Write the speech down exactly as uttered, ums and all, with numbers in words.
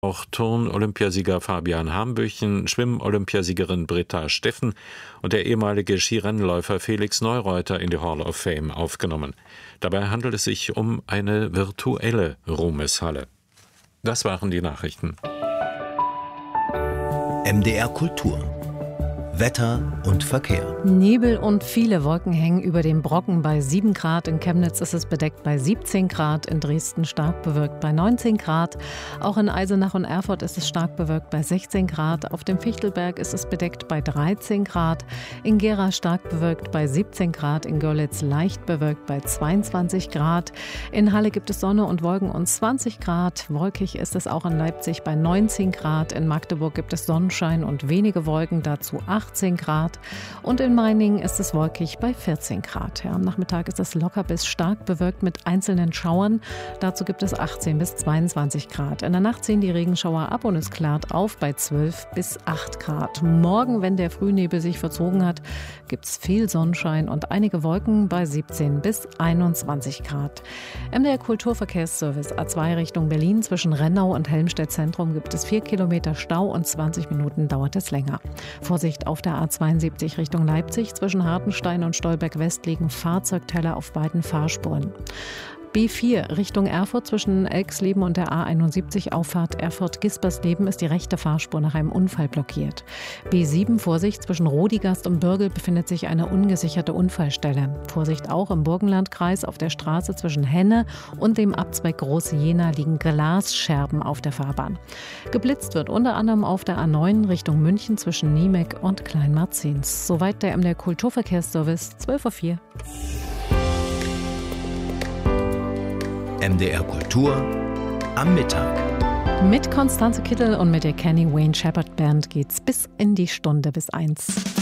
Auch Turn-Olympiasieger Fabian Hambüchen, Schwimm-Olympiasiegerin Britta Steffen und der ehemalige Skirennläufer Felix Neureuter in die Hall of Fame aufgenommen. Dabei handelt es sich um eine virtuelle Ruhmeshalle. Das waren die Nachrichten. M D R Kultur. Wetter und Verkehr. Nebel und viele Wolken hängen über dem Brocken. Bei sieben Grad, in Chemnitz ist es bedeckt bei siebzehn Grad, in Dresden stark bewölkt bei neunzehn Grad. Auch in Eisenach und Erfurt ist es stark bewölkt bei sechzehn Grad. Auf dem Fichtelberg ist es bedeckt bei dreizehn Grad. In Gera stark bewölkt bei siebzehn Grad. In Görlitz leicht bewölkt bei zweiundzwanzig Grad. In Halle gibt es Sonne und Wolken und zwanzig Grad. Wolkig ist es auch in Leipzig bei neunzehn Grad. In Magdeburg gibt es Sonnenschein und wenige Wolken, dazu achtzehn Grad. Und in Meiningen ist es wolkig bei vierzehn Grad. Ja, am Nachmittag ist es locker bis stark bewölkt mit einzelnen Schauern. Dazu gibt es achtzehn bis zweiundzwanzig Grad. In der Nacht ziehen die Regenschauer ab und es klart auf bei zwölf bis acht Grad. Morgen, wenn der Frühnebel sich verzogen hat, gibt es viel Sonnenschein und einige Wolken bei siebzehn bis einundzwanzig Grad. M D R Kulturverkehrsservice A zwei Richtung Berlin. Zwischen Rennau und Helmstedt Zentrum gibt es vier Kilometer Stau und zwanzig Minuten dauert es länger. Vorsicht auf der A zweiundsiebzig Richtung Leipzig. Zwischen Hartenstein und Stolberg West liegen Fahrzeugteller auf beiden Fahrspuren. B vier Richtung Erfurt zwischen Elksleben und der A einundsiebzig Auffahrt Erfurt-Gispersleben ist die rechte Fahrspur nach einem Unfall blockiert. B sieben Vorsicht, zwischen Rodigast und Bürgel befindet sich eine ungesicherte Unfallstelle. Vorsicht auch im Burgenlandkreis auf der Straße zwischen Henne und dem Abzweig Große Jena liegen Glasscherben auf der Fahrbahn. Geblitzt wird unter anderem auf der A neun Richtung München zwischen Niemek und Kleinmarzens. Soweit der M D R Kulturverkehrsservice, zwölf Uhr vier. M D R Kultur am Mittag. Mit Konstanze Kittel und mit der Kenny Wayne Shepherd Band geht's bis in die Stunde bis eins.